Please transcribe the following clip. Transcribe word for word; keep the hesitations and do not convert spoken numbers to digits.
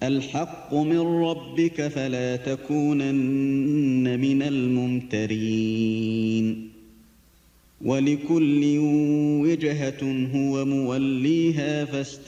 الحق من ربك فلا تكونن من الممترين ولكل وجهة هو موليها فاستقم